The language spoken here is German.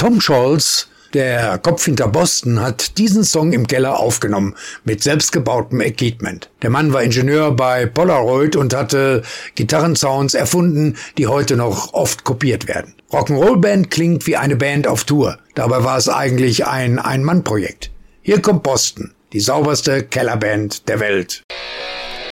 Tom Scholz, der Kopf hinter Boston, hat diesen Song im Keller aufgenommen mit selbstgebautem Equipment. Der Mann war Ingenieur bei Polaroid und hatte Gitarrensounds erfunden, die heute noch oft kopiert werden. Rock'n'Roll-Band klingt wie eine Band auf Tour. Dabei war es eigentlich ein Ein-Mann-Projekt. Hier kommt Boston, die sauberste Kellerband der Welt.